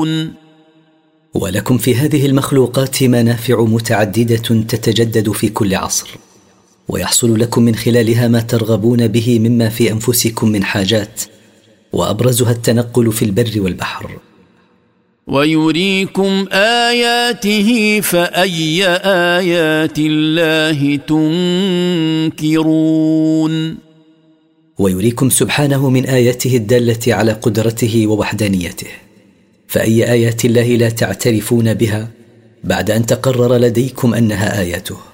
تستكبرون. ولكم في هذه المخلوقات منافع متعددة تتجدد في كل عصر، ويحصل لكم من خلالها ما ترغبون به مما في أنفسكم من حاجات، وأبرزها التنقل في البر والبحر. ويريكم آياته فأي آيات الله تنكرون. ويريكم سبحانه من آياته الدالة على قدرته ووحدانيته، فأي آيات الله لا تعترفون بها بعد أن تقرر لديكم أنها آياته؟